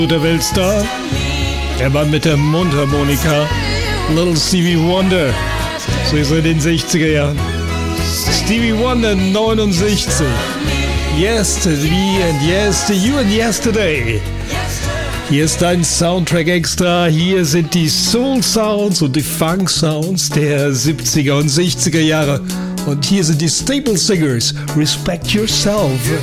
Der Weltstar, der Mann mit der Mundharmonika, Little Stevie Wonder, so ist er in den 60er Jahren. Stevie Wonder 69, Yes to me and yes to you and yesterday. Hier ist dein Soundtrack Extra, hier sind die Soul Sounds und die Funk Sounds der 70er und 60er Jahre. Und hier sind die Staple Singers, Respect Yourself.